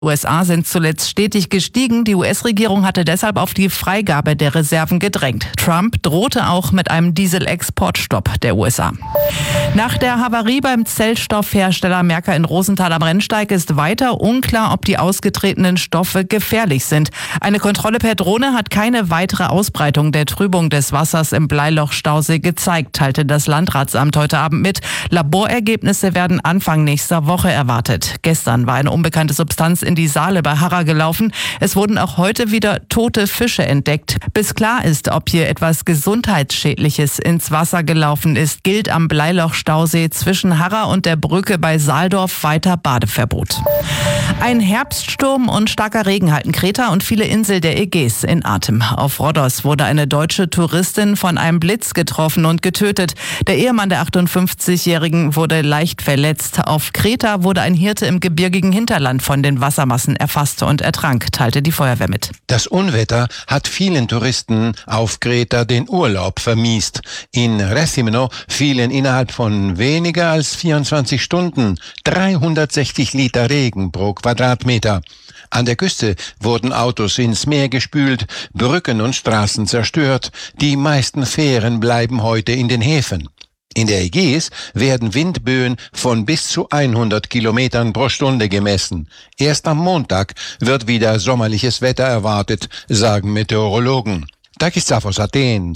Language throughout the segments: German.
USA sind zuletzt stetig gestiegen. Die US-Regierung hatte deshalb auf die Freigabe der Reserven gedrängt. Trump drohte auch mit einem Dieselexportstopp der USA. Nach der Havarie beim Zellstoffhersteller Merker in Rosenthal am Rennsteig ist weiter unklar, ob die ausgetretenen Stoffe gefährlich sind. Eine Kontrolle per Drohne hat keine weitere Ausbreitung der Trübung des Wassers im Bleiloch-Stausee gezeigt, teilte das Landratsamt heute Abend mit. Laborergebnisse werden Anfang nächster Woche erwartet. Gestern war eine unbekannte Substanz in die Saale bei Harra gelaufen. Es wurden auch heute wieder tote Fische entdeckt. Bis klar ist, ob hier etwas Gesundheitsschädliches ins Wasser gelaufen ist, gilt am Bleiloch-Stausee zwischen Harra und der Brücke bei Saaldorf weiter Badeverbot. Ein Herbststurm und starker Regen halten Kreta und viele Inseln der Ägäis in Atem. Auf Rhodos wurde eine deutsche Touristin von einem Blitz getroffen und getötet. Der Ehemann der 58-Jährigen wurde leicht verletzt. Auf Kreta wurde ein Hirte im gebirgigen Hinterland von den Wassermassen erfasst und ertrank, teilte die Feuerwehr mit. Das Unwetter hat vielen Touristen auf Kreta den Urlaub vermiest. In Rethymno fielen innerhalb von weniger als 24 Stunden 360 Liter Regen pro Quadratmeter. An der Küste wurden Autos ins Meer gespült, Brücken und Straßen zerstört. Die meisten Fähren bleiben heute in den Häfen. In der Ägäis werden Windböen von bis zu 100 Kilometern pro Stunde gemessen. Erst am Montag wird wieder sommerliches Wetter erwartet, sagen Meteorologen. Takis Zafos, Athen.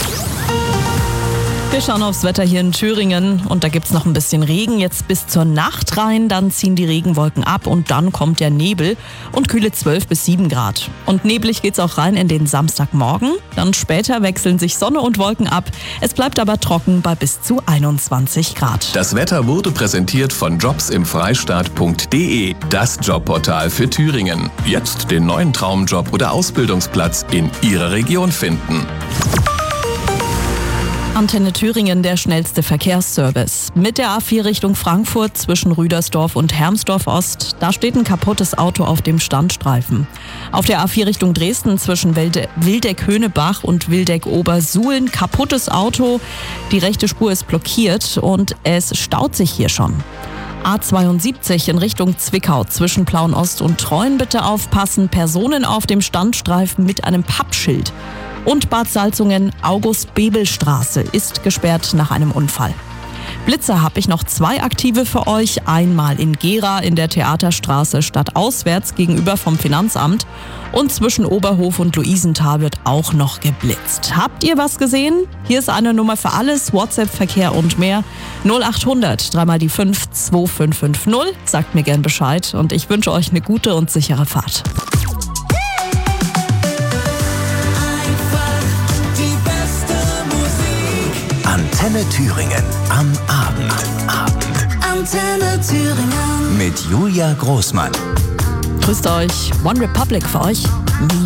Wir schauen aufs Wetter hier in Thüringen und da gibt's noch ein bisschen Regen, jetzt bis zur Nacht rein, dann ziehen die Regenwolken ab und dann kommt der Nebel und kühle 12 bis 7 Grad. Und neblig geht's auch rein in den Samstagmorgen, dann später wechseln sich Sonne und Wolken ab, es bleibt aber trocken bei bis zu 21 Grad. Das Wetter wurde präsentiert von jobsimfreistaat.de, das Jobportal für Thüringen. Jetzt den neuen Traumjob oder Ausbildungsplatz in Ihrer Region finden. Antenne Thüringen, der schnellste Verkehrsservice. Mit der A4 Richtung Frankfurt zwischen Rüdersdorf und Hermsdorf Ost, da steht ein kaputtes Auto auf dem Standstreifen. Auf der A4 Richtung Dresden zwischen Wildeck-Höhnebach und Wildeck-Obersuhlen, kaputtes Auto. Die rechte Spur ist blockiert und es staut sich hier schon. A72 in Richtung Zwickau zwischen Plauen-Ost und Treuen bitte aufpassen. Personen auf dem Standstreifen mit einem Pappschild. Und Bad Salzungen, August-Bebel-Straße ist gesperrt nach einem Unfall. Blitzer habe ich noch 2 aktive für euch. Einmal in Gera in der Theaterstraße stadtauswärts gegenüber vom Finanzamt. Und zwischen Oberhof und Luisenthal wird auch noch geblitzt. Habt ihr was gesehen? Hier ist eine Nummer für alles, WhatsApp, Verkehr und mehr. 0800 3 mal die 5 2550. Sagt mir gern Bescheid und ich wünsche euch eine gute und sichere Fahrt. Antenne Thüringen am Abend. Antenne Thüringen Mit Julia Großmann. Grüßt euch, One Republic für euch.